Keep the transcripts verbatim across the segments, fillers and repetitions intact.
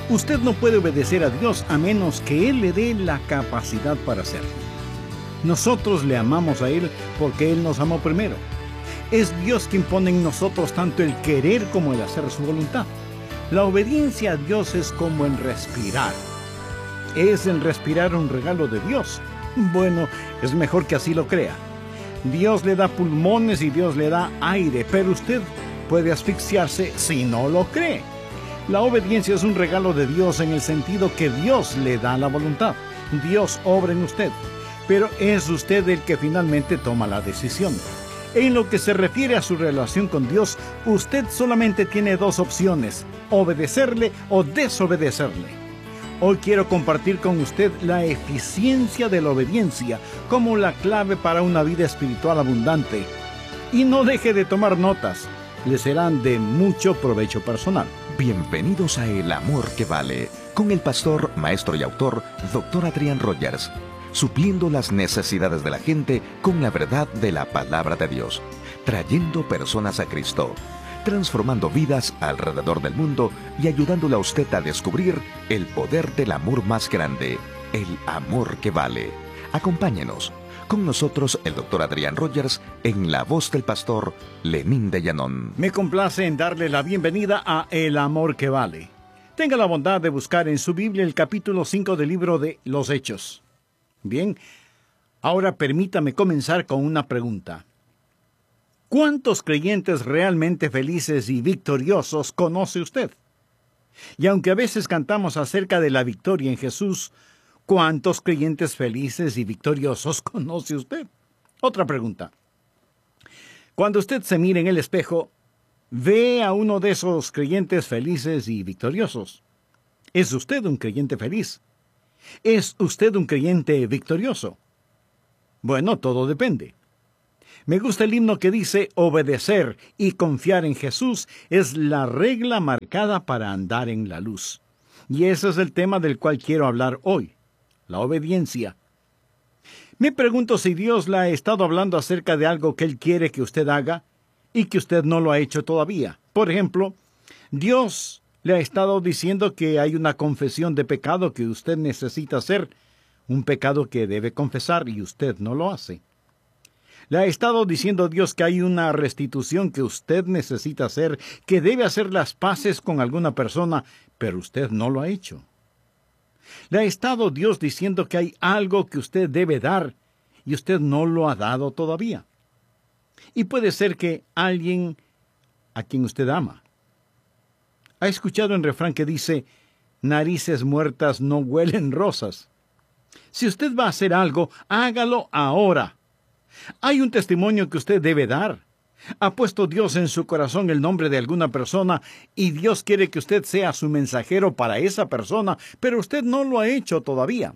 Usted no puede obedecer a Dios a menos que Él le dé la capacidad para hacerlo. Nosotros le amamos a Él porque Él nos amó primero. Es Dios quien pone en nosotros tanto el querer como el hacer su voluntad. La obediencia a Dios es como el respirar. ¿Es el respirar un regalo de Dios? Bueno, es mejor que así lo crea. Dios le da pulmones y Dios le da aire, pero usted puede asfixiarse si no lo cree. La obediencia es un regalo de Dios en el sentido que Dios le da la voluntad. Dios obra en usted, pero es usted el que finalmente toma la decisión. En lo que se refiere a su relación con Dios, usted solamente tiene dos opciones: obedecerle o desobedecerle. Hoy quiero compartir con usted la eficiencia de la obediencia como la clave para una vida espiritual abundante. Y no deje de tomar notas, le serán de mucho provecho personal. Bienvenidos a El Amor que Vale, con el pastor, maestro y autor, doctor Adrián Rogers, supliendo las necesidades de la gente con la verdad de la palabra de Dios, trayendo personas a Cristo, transformando vidas alrededor del mundo y ayudándole a usted a descubrir el poder del amor más grande, el amor que vale. Acompáñenos. Con nosotros el doctor Adrián Rogers en la voz del pastor Lenín de Llanón. Me complace en darle la bienvenida a El Amor que Vale. Tenga la bondad de buscar en su Biblia el capítulo cinco del libro de Los Hechos. Bien, ahora permítame comenzar con una pregunta. ¿Cuántos creyentes realmente felices y victoriosos conoce usted? Y aunque a veces cantamos acerca de la victoria en Jesús, ¿cuántos creyentes felices y victoriosos conoce usted? Otra pregunta. Cuando usted se mira en el espejo, ¿ve a uno de esos creyentes felices y victoriosos? ¿Es usted un creyente feliz? ¿Es usted un creyente victorioso? Bueno, todo depende. Me gusta el himno que dice: obedecer y confiar en Jesús es la regla marcada para andar en la luz. Y ese es el tema del cual quiero hablar hoy, la obediencia. Me pregunto si Dios le ha estado hablando acerca de algo que Él quiere que usted haga y que usted no lo ha hecho todavía. Por ejemplo, Dios le ha estado diciendo que hay una confesión de pecado que usted necesita hacer, un pecado que debe confesar y usted no lo hace. Le ha estado diciendo Dios que hay una restitución que usted necesita hacer, que debe hacer las paces con alguna persona, pero usted no lo ha hecho. Le ha estado Dios diciendo que hay algo que usted debe dar y usted no lo ha dado todavía. Y puede ser que alguien a quien usted ama. ¿Ha escuchado el refrán que dice: narices muertas no huelen rosas? Si usted va a hacer algo, hágalo ahora. Hay un testimonio que usted debe dar. Ha puesto Dios en su corazón el nombre de alguna persona y Dios quiere que usted sea su mensajero para esa persona, pero usted no lo ha hecho todavía.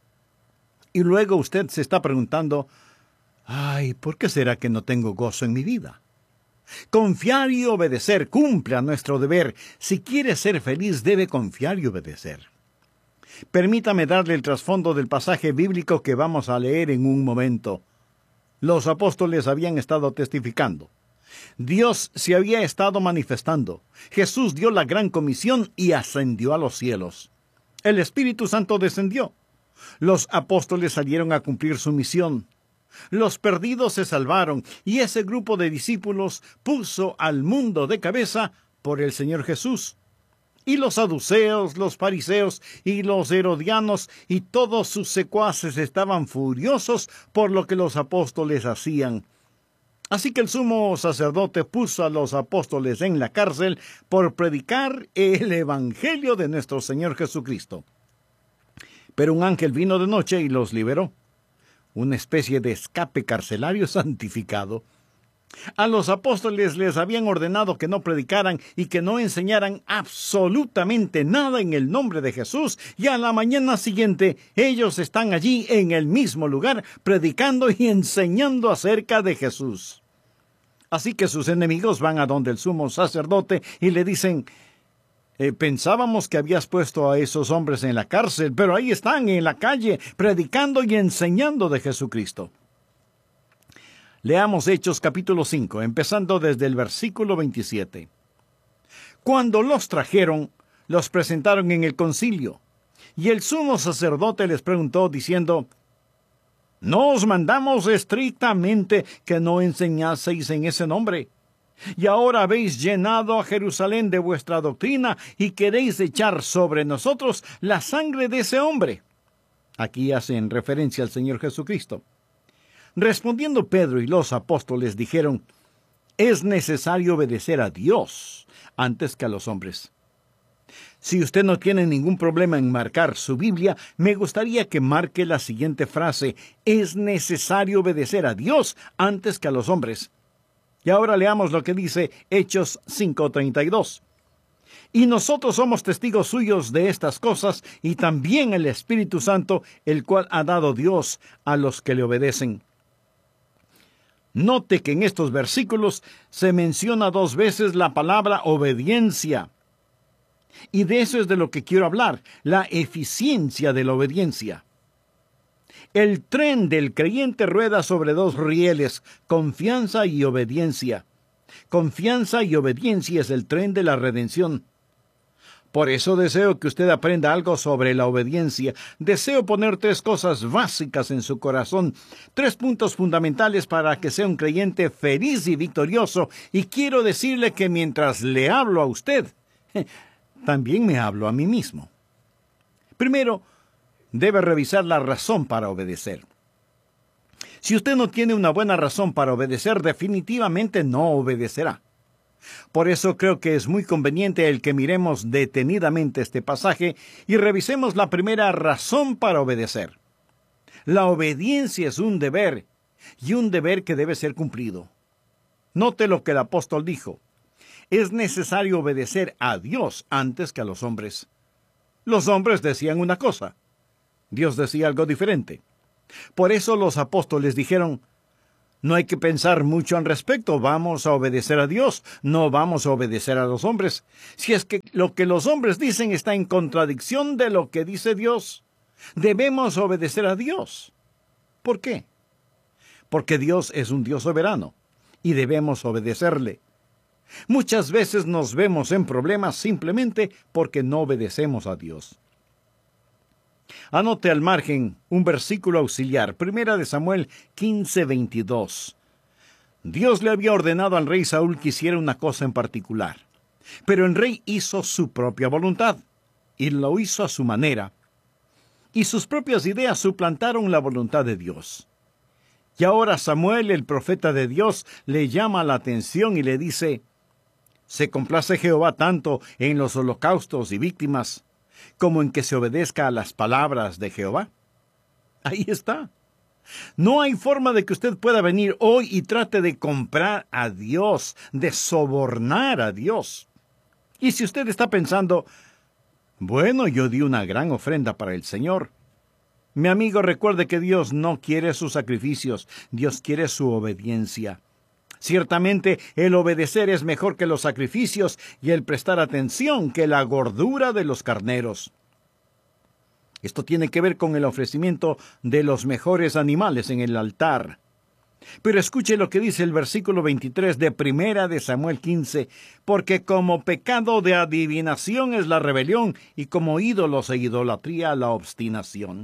Y luego usted se está preguntando: ay, ¿por qué será que no tengo gozo en mi vida? Confiar y obedecer, cumpla nuestro deber. Si quiere ser feliz, debe confiar y obedecer. Permítame darle el trasfondo del pasaje bíblico que vamos a leer en un momento. Los apóstoles habían estado testificando. Dios se había estado manifestando. Jesús dio la gran comisión y ascendió a los cielos. El Espíritu Santo descendió. Los apóstoles salieron a cumplir su misión. Los perdidos se salvaron y ese grupo de discípulos puso al mundo de cabeza por el Señor Jesús. Y los saduceos, los fariseos y los herodianos y todos sus secuaces estaban furiosos por lo que los apóstoles hacían. Así que el sumo sacerdote puso a los apóstoles en la cárcel por predicar el evangelio de nuestro Señor Jesucristo. Pero un ángel vino de noche y los liberó. Una especie de escape carcelario santificado. A los apóstoles les habían ordenado que no predicaran y que no enseñaran absolutamente nada en el nombre de Jesús, y a la mañana siguiente ellos están allí en el mismo lugar predicando y enseñando acerca de Jesús. Así que sus enemigos van a donde el sumo sacerdote y le dicen: eh, pensábamos que habías puesto a esos hombres en la cárcel, pero ahí están en la calle predicando y enseñando de Jesucristo. Leamos Hechos capítulo cinco, empezando desde el versículo veintisiete. Cuando los trajeron, los presentaron en el concilio, y el sumo sacerdote les preguntó diciendo: ¿No os mandamos estrictamente que no enseñaseis en ese nombre? Y ahora habéis llenado a Jerusalén de vuestra doctrina y queréis echar sobre nosotros la sangre de ese hombre. Aquí hacen referencia al Señor Jesucristo. Respondiendo Pedro y los apóstoles dijeron: es necesario obedecer a Dios antes que a los hombres. Si usted no tiene ningún problema en marcar su Biblia, me gustaría que marque la siguiente frase: es necesario obedecer a Dios antes que a los hombres. Y ahora leamos lo que dice Hechos cinco treinta y dos. Y nosotros somos testigos suyos de estas cosas, y también el Espíritu Santo, el cual ha dado Dios a los que le obedecen. Note que en estos versículos se menciona dos veces la palabra obediencia. Y de eso es de lo que quiero hablar, la eficiencia de la obediencia. El tren del creyente rueda sobre dos rieles: confianza y obediencia. Confianza y obediencia es el tren de la redención. Por eso deseo que usted aprenda algo sobre la obediencia. Deseo poner tres cosas básicas en su corazón, tres puntos fundamentales para que sea un creyente feliz y victorioso. Y quiero decirle que mientras le hablo a usted, también me hablo a mí mismo. Primero, debe revisar la razón para obedecer. Si usted no tiene una buena razón para obedecer, definitivamente no obedecerá. Por eso creo que es muy conveniente el que miremos detenidamente este pasaje y revisemos la primera razón para obedecer. La obediencia es un deber, y un deber que debe ser cumplido. Note lo que el apóstol dijo: es necesario obedecer a Dios antes que a los hombres. Los hombres decían una cosa, Dios decía algo diferente. Por eso los apóstoles dijeron: no hay que pensar mucho al respecto, vamos a obedecer a Dios, no vamos a obedecer a los hombres. Si es que lo que los hombres dicen está en contradicción de lo que dice Dios, debemos obedecer a Dios. ¿Por qué? Porque Dios es un Dios soberano y debemos obedecerle. Muchas veces nos vemos en problemas simplemente porque no obedecemos a Dios. Anote al margen un versículo auxiliar, Primera de Samuel quince veintidós. Dios le había ordenado al rey Saúl que hiciera una cosa en particular, pero el rey hizo su propia voluntad, y lo hizo a su manera, y sus propias ideas suplantaron la voluntad de Dios. Y ahora Samuel, el profeta de Dios, le llama la atención y le dice: ¿se complace Jehová tanto en los holocaustos y víctimas como en que se obedezca a las palabras de Jehová? Ahí está. No hay forma de que usted pueda venir hoy y trate de comprar a Dios, de sobornar a Dios. Y si usted está pensando: bueno, yo di una gran ofrenda para el Señor. Mi amigo, recuerde que Dios no quiere sus sacrificios, Dios quiere su obediencia. Ciertamente, el obedecer es mejor que los sacrificios y el prestar atención que la gordura de los carneros. Esto tiene que ver con el ofrecimiento de los mejores animales en el altar. Pero escuche lo que dice el versículo veintitrés de Primera de Samuel quince, porque como pecado de adivinación es la rebelión, y como ídolos e idolatría la obstinación.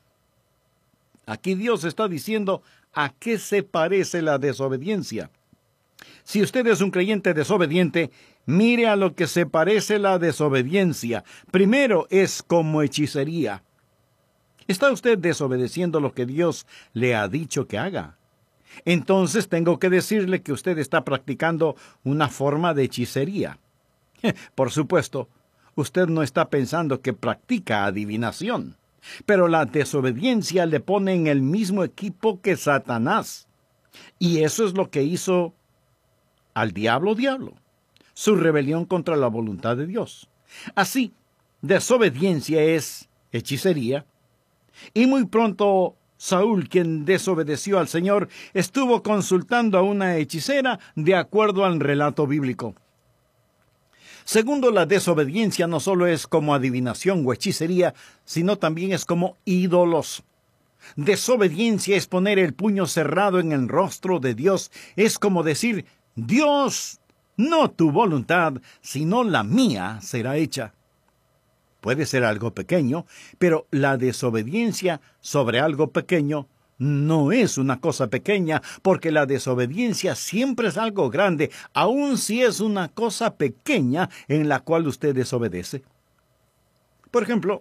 Aquí Dios está diciendo a qué se parece la desobediencia. Si usted es un creyente desobediente, mire a lo que se parece la desobediencia. Primero, es como hechicería. ¿Está usted desobedeciendo lo que Dios le ha dicho que haga? Entonces tengo que decirle que usted está practicando una forma de hechicería. Por supuesto, usted no está pensando que practica adivinación, pero la desobediencia le pone en el mismo equipo que Satanás. Y eso es lo que hizo al diablo diablo, su rebelión contra la voluntad de Dios. Así, desobediencia es hechicería, y muy pronto Saúl, quien desobedeció al Señor, estuvo consultando a una hechicera de acuerdo al relato bíblico. Segundo, la desobediencia no solo es como adivinación o hechicería, sino también es como ídolos. Desobediencia es poner el puño cerrado en el rostro de Dios. Es como decir: Dios, no tu voluntad, sino la mía será hecha. puede ser algo pequeño, pero la desobediencia sobre algo pequeño no es una cosa pequeña, porque la desobediencia siempre es algo grande, aun si es una cosa pequeña en la cual usted desobedece. Por ejemplo,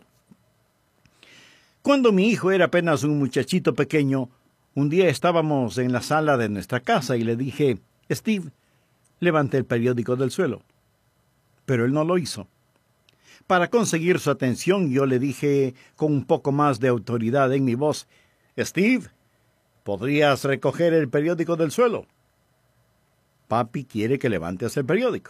cuando mi hijo era apenas un muchachito pequeño, un día estábamos en la sala de nuestra casa y le dije, Steve, levante el periódico del suelo. Pero él no lo hizo. Para conseguir su atención, yo le dije con un poco más de autoridad en mi voz, Steve, ¿podrías recoger el periódico del suelo? Papi quiere que levantes el periódico.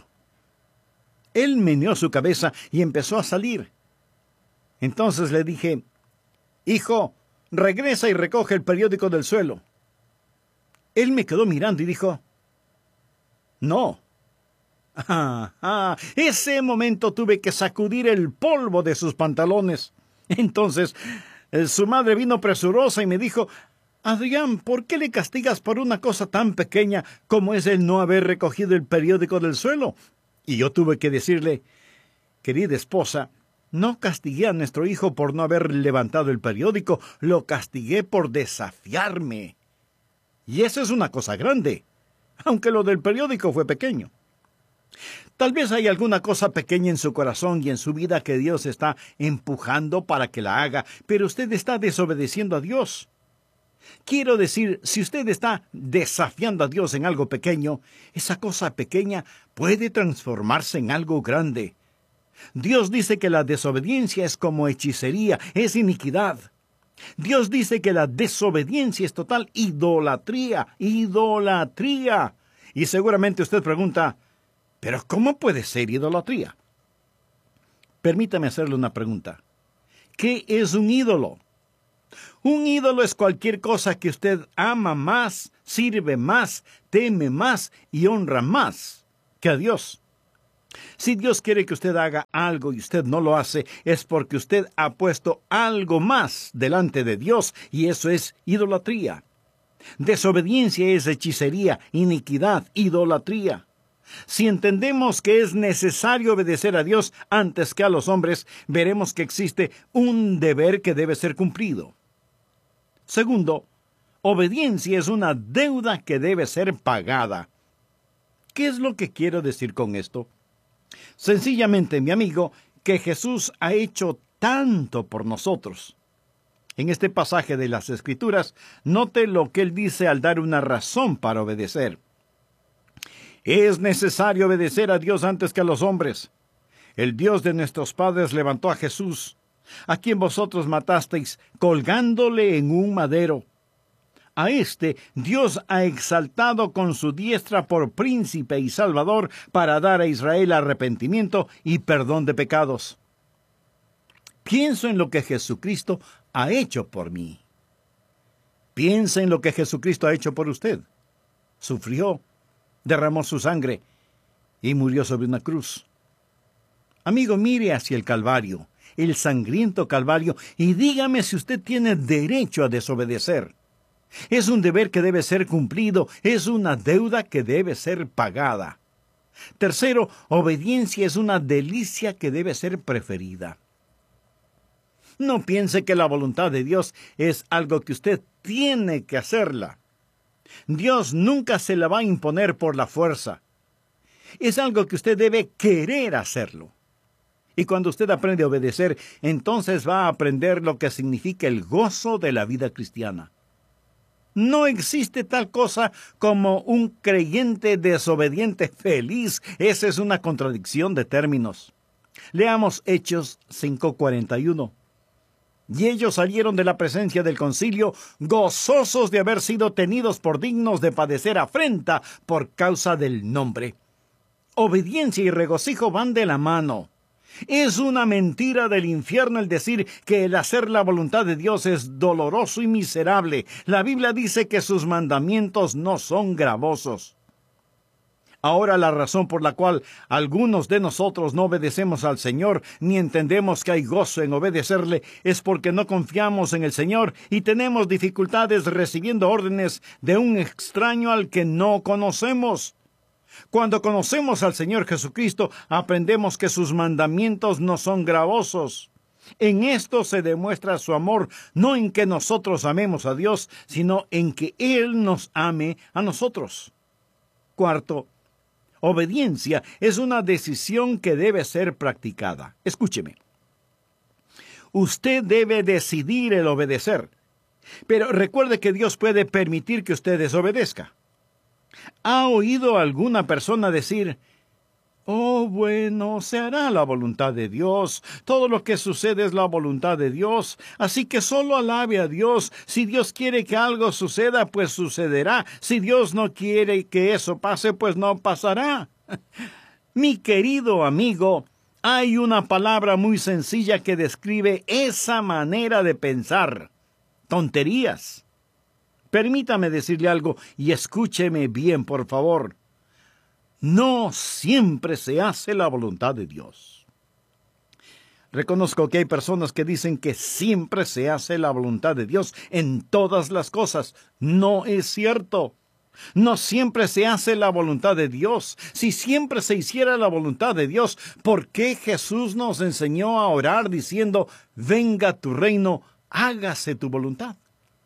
Él meneó su cabeza y empezó a salir. Entonces le dije, hijo, regresa y recoge el periódico del suelo. Él me quedó mirando y dijo, no. Ah, ah, ese momento tuve que sacudir el polvo de sus pantalones. Entonces, eh, su madre vino presurosa y me dijo, Adrián, ¿por qué le castigas por una cosa tan pequeña como es el no haber recogido el periódico del suelo? Y yo tuve que decirle, querida esposa, no castigué a nuestro hijo por no haber levantado el periódico, lo castigué por desafiarme. Y eso es una cosa grande, aunque lo del periódico fue pequeño. Tal vez hay alguna cosa pequeña en su corazón y en su vida que Dios está empujando para que la haga, pero usted está desobedeciendo a Dios. Quiero decir, si usted está desafiando a Dios en algo pequeño, esa cosa pequeña puede transformarse en algo grande. Dios dice que la desobediencia es como hechicería, es iniquidad. Dios dice que la desobediencia es total idolatría, idolatría. Y seguramente usted pregunta, ¿pero cómo puede ser idolatría? Permítame hacerle una pregunta. ¿Qué es un ídolo? Un ídolo es cualquier cosa que usted ama más, sirve más, teme más y honra más que a Dios. Si Dios quiere que usted haga algo y usted no lo hace, es porque usted ha puesto algo más delante de Dios, y eso es idolatría. Desobediencia es hechicería, iniquidad, idolatría. Si entendemos que es necesario obedecer a Dios antes que a los hombres, veremos que existe un deber que debe ser cumplido. Segundo, obediencia es una deuda que debe ser pagada. ¿Qué es lo que quiero decir con esto? Sencillamente, mi amigo, que Jesús ha hecho tanto por nosotros. En este pasaje de las Escrituras, note lo que él dice al dar una razón para obedecer. Es necesario obedecer a Dios antes que a los hombres. El Dios de nuestros padres levantó a Jesús, a quien vosotros matasteis, colgándole en un madero. A este Dios ha exaltado con su diestra por príncipe y salvador para dar a Israel arrepentimiento y perdón de pecados. Pienso en lo que Jesucristo ha hecho por mí. Piensa en lo que Jesucristo ha hecho por usted. Sufrió, derramó su sangre y murió sobre una cruz. Amigo, mire hacia el Calvario, el sangriento Calvario, y dígame si usted tiene derecho a desobedecer. Es un deber que debe ser cumplido, es una deuda que debe ser pagada. Tercero, obediencia es una delicia que debe ser preferida. No piense que la voluntad de Dios es algo que usted tiene que hacerla. Dios nunca se la va a imponer por la fuerza. Es algo que usted debe querer hacerlo. Y cuando usted aprende a obedecer, entonces va a aprender lo que significa el gozo de la vida cristiana. No existe tal cosa como un creyente desobediente feliz. Esa es una contradicción de términos. Leamos Hechos cinco cuarenta y uno. Y ellos salieron de la presencia del concilio, gozosos de haber sido tenidos por dignos de padecer afrenta por causa del nombre. Obediencia y regocijo van de la mano. Es una mentira del infierno el decir que el hacer la voluntad de Dios es doloroso y miserable. La Biblia dice que sus mandamientos no son gravosos. Ahora, la razón por la cual algunos de nosotros no obedecemos al Señor, ni entendemos que hay gozo en obedecerle, es porque no confiamos en el Señor y tenemos dificultades recibiendo órdenes de un extraño al que no conocemos. Cuando conocemos al Señor Jesucristo, aprendemos que sus mandamientos no son gravosos. En esto se demuestra su amor, no en que nosotros amemos a Dios, sino en que Él nos ame a nosotros. Cuarto, obediencia es una decisión que debe ser practicada. Escúcheme. Usted debe decidir el obedecer, pero recuerde que Dios puede permitir que usted desobedezca. ¿Ha oído alguna persona decir: oh, bueno, se hará la voluntad de Dios, todo lo que sucede es la voluntad de Dios, así que solo alabe a Dios, si Dios quiere que algo suceda, pues sucederá, si Dios no quiere que eso pase, pues no pasará? Mi querido amigo, hay una palabra muy sencilla que describe esa manera de pensar: tonterías. Permítame decirle algo y escúcheme bien, por favor. No siempre se hace la voluntad de Dios. Reconozco que hay personas que dicen que siempre se hace la voluntad de Dios en todas las cosas. No es cierto. No siempre se hace la voluntad de Dios. Si siempre se hiciera la voluntad de Dios, ¿por qué Jesús nos enseñó a orar diciendo: venga tu reino, hágase tu voluntad?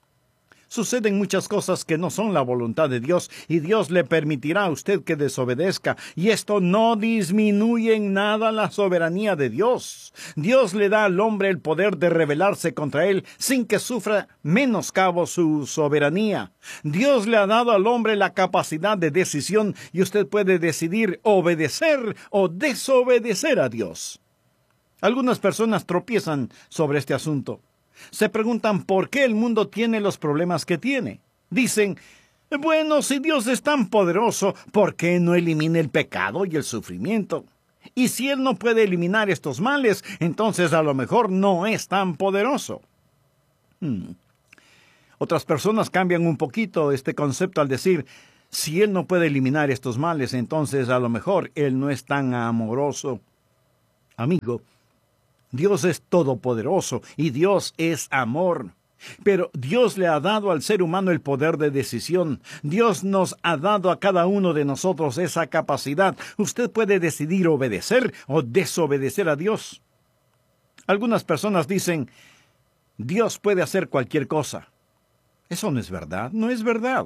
Suceden muchas cosas que no son la voluntad de Dios y Dios le permitirá a usted que desobedezca, y esto no disminuye en nada la soberanía de Dios. Dios le da al hombre el poder de rebelarse contra él sin que sufra menoscabo su soberanía. Dios le ha dado al hombre la capacidad de decisión y usted puede decidir obedecer o desobedecer a Dios. Algunas personas tropiezan sobre este asunto. Se preguntan por qué el mundo tiene los problemas que tiene. Dicen: bueno, si Dios es tan poderoso, ¿por qué no elimina el pecado y el sufrimiento? Y si Él no puede eliminar estos males, entonces a lo mejor no es tan poderoso. Hmm. Otras personas cambian un poquito este concepto al decir: si Él no puede eliminar estos males, entonces a lo mejor Él no es tan amoroso. Amigo, Dios es todopoderoso y Dios es amor. Pero Dios le ha dado al ser humano el poder de decisión. Dios nos ha dado a cada uno de nosotros esa capacidad. Usted puede decidir obedecer o desobedecer a Dios. Algunas personas dicen: Dios puede hacer cualquier cosa. Eso no es verdad, no es verdad.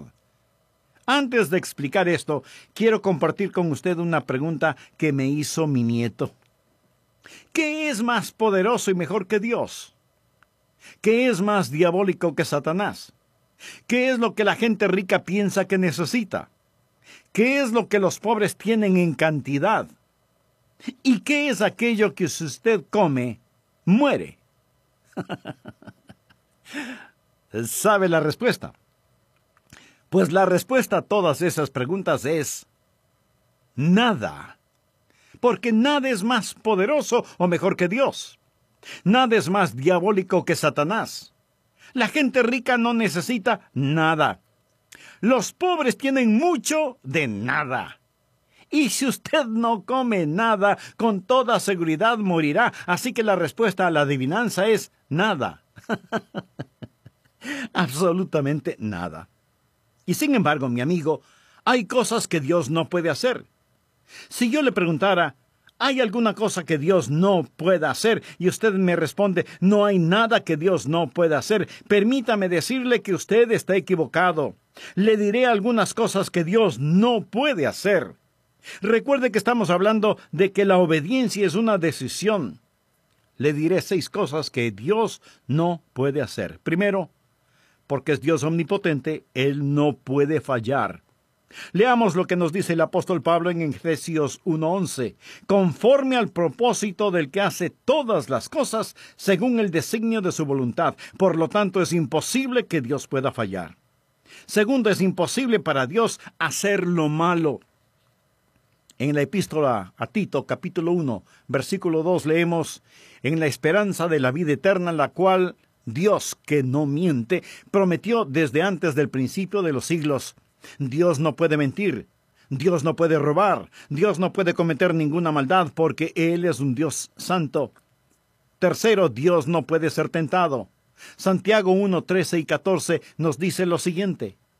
Antes de explicar esto, quiero compartir con usted una pregunta que me hizo mi nieto. ¿Qué es más poderoso y mejor que Dios? ¿Qué es más diabólico que Satanás? ¿Qué es lo que la gente rica piensa que necesita? ¿Qué es lo que los pobres tienen en cantidad? ¿Y qué es aquello que si usted come, muere? ¿Sabe la respuesta? Pues la respuesta a todas esas preguntas es nada. Porque nada es más poderoso o mejor que Dios. Nada es más diabólico que Satanás. La gente rica no necesita nada. Los pobres tienen mucho de nada. Y si usted no come nada, con toda seguridad morirá. Así que la respuesta a la adivinanza es nada. Absolutamente nada. Y sin embargo, mi amigo, hay cosas que Dios no puede hacer. Si yo le preguntara: ¿hay alguna cosa que Dios no pueda hacer? Y usted me responde: no hay nada que Dios no pueda hacer. Permítame decirle que usted está equivocado. Le diré algunas cosas que Dios no puede hacer. Recuerde que estamos hablando de que la obediencia es una decisión. Le diré seis cosas que Dios no puede hacer. Primero, porque es Dios omnipotente, Él no puede fallar. Leamos lo que nos dice el apóstol Pablo en Efesios uno once. Conforme al propósito del que hace todas las cosas según el designio de su voluntad. Por lo tanto, es imposible que Dios pueda fallar. Segundo, es imposible para Dios hacer lo malo. En la epístola a Tito, capítulo uno, versículo dos, leemos: en la esperanza de la vida eterna, la cual Dios, que no miente, prometió desde antes del principio de los siglos. Dios no puede mentir, Dios no puede robar, Dios no puede cometer ninguna maldad porque Él es un Dios santo. Tercero, Dios no puede ser tentado. Santiago uno, trece y catorce nos dice lo siguiente: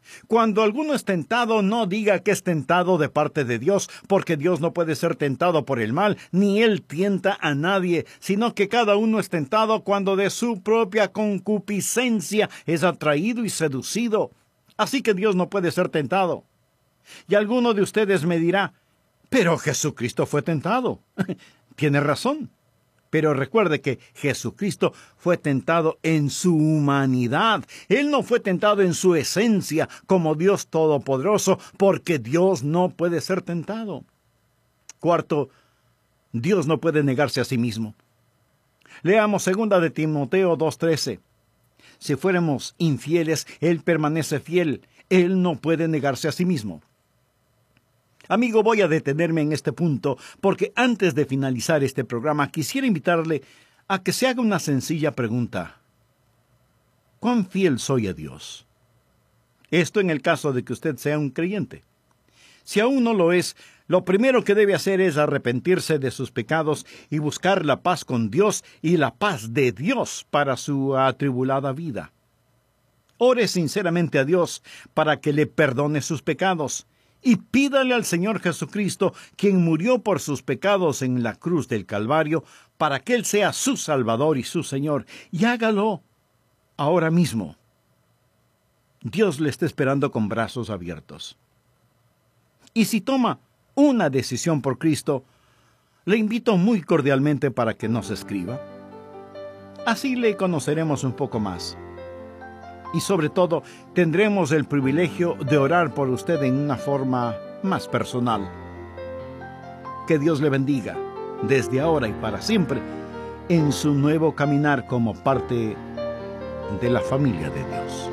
Cuando alguno es tentado, no diga que es tentado de parte de Dios, porque Dios no puede ser tentado por el mal, ni Él tienta a nadie, sino que cada uno es tentado cuando de su propia concupiscencia es atraído y seducido. Así que Dios no puede ser tentado. Y alguno de ustedes me dirá, pero Jesucristo fue tentado. Tiene razón. Pero recuerde que Jesucristo fue tentado en su humanidad. Él no fue tentado en su esencia como Dios Todopoderoso, porque Dios no puede ser tentado. Cuarto, Dios no puede negarse a sí mismo. Leamos segunda de Timoteo dos trece. Si fuéramos infieles, Él permanece fiel. Él no puede negarse a sí mismo. Amigo, voy a detenerme en este punto porque antes de finalizar este programa quisiera invitarle a que se haga una sencilla pregunta. ¿Cuán fiel soy a Dios? Esto en el caso de que usted sea un creyente. Si aún no lo es, lo primero que debe hacer es arrepentirse de sus pecados y buscar la paz con Dios y la paz de Dios para su atribulada vida. Ore sinceramente a Dios para que le perdone sus pecados. Y pídale al Señor Jesucristo, quien murió por sus pecados en la cruz del Calvario, para que Él sea su Salvador y su Señor. Y hágalo ahora mismo. Dios le está esperando con brazos abiertos. Y si toma una decisión por Cristo, le invito muy cordialmente para que nos escriba. Así le conoceremos un poco más. Y sobre todo, tendremos el privilegio de orar por usted en una forma más personal. Que Dios le bendiga, desde ahora y para siempre, en su nuevo caminar como parte de la familia de Dios.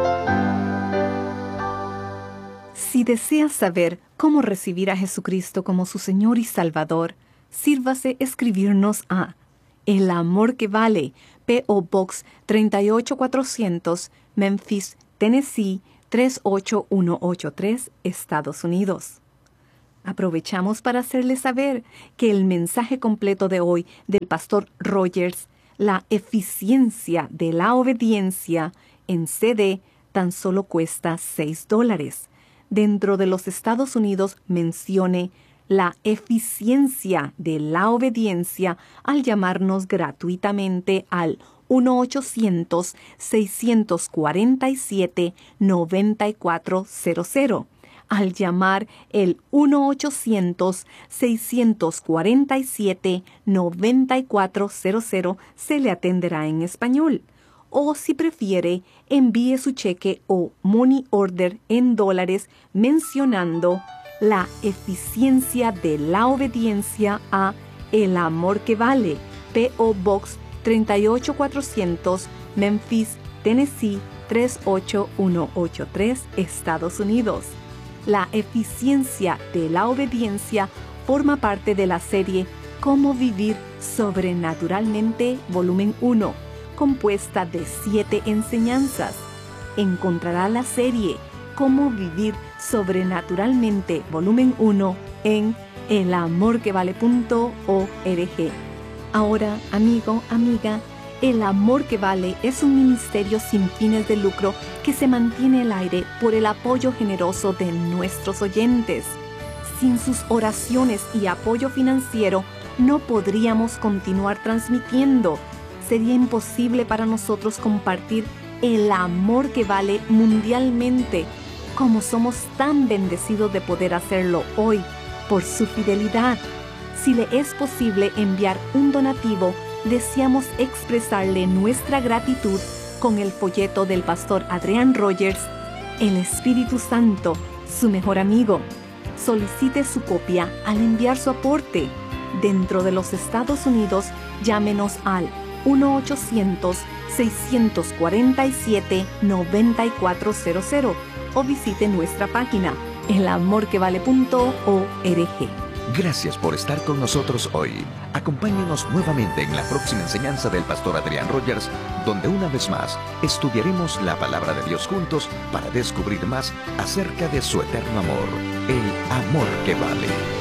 Si desea saber cómo recibir a Jesucristo como su Señor y Salvador, sírvase escribirnos a El Amor que Vale, P O Box treinta y ocho cuatrocientos, Memphis, Tennessee tres ocho uno ocho tres, Estados Unidos. Aprovechamos para hacerle saber que el mensaje completo de hoy del pastor Rogers, La eficiencia de la obediencia, en C D, tan solo cuesta seis dólares. Dentro de los Estados Unidos mencione La eficiencia de la obediencia al llamarnos gratuitamente al uno ochocientos, seiscientos cuarenta y siete, noventa y cuatro cero cero. Al llamar el uno ochocientos, seiscientos cuarenta y siete, noventa y cuatro cero cero se le atenderá en español. O si prefiere, envíe su cheque o money order en dólares mencionando La eficiencia de la obediencia a El Amor que Vale, P O Box treinta y ocho cuatrocientos, Memphis, Tennessee tres ocho uno ocho tres, Estados Unidos. La eficiencia de la obediencia forma parte de la serie Cómo vivir sobrenaturalmente, volumen uno, compuesta de siete enseñanzas. Encontrará la serie Cómo vivir sobrenaturalmente, volumen uno, en el amor que vale punto org. Ahora, amigo, amiga, El Amor que Vale es un ministerio sin fines de lucro que se mantiene al aire por el apoyo generoso de nuestros oyentes. Sin sus oraciones y apoyo financiero, no podríamos continuar transmitiendo. Sería imposible para nosotros compartir el amor que vale mundialmente, como somos tan bendecidos de poder hacerlo hoy por su fidelidad. Si le es posible enviar un donativo, deseamos expresarle nuestra gratitud con el folleto del pastor Adrian Rogers, El Espíritu Santo, su mejor amigo. Solicite su copia al enviar su aporte. Dentro de los Estados Unidos, llámenos al uno ochocientos, seiscientos cuarenta y siete, noventa y cuatro cero cero o visite nuestra página el amor que vale punto org. Gracias por estar con nosotros hoy. Acompáñenos nuevamente en la próxima enseñanza del pastor Adrian Rogers, donde una vez más estudiaremos la palabra de Dios juntos para descubrir más acerca de su eterno amor, el amor que vale.